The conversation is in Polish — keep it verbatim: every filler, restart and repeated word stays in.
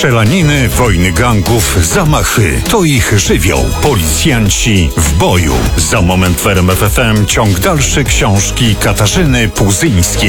Strzelaniny, wojny gangów, zamachy. To ich żywioł. Policjanci w boju. Za moment w R M F F M ciąg dalszy książki Katarzyny Puzyńskiej.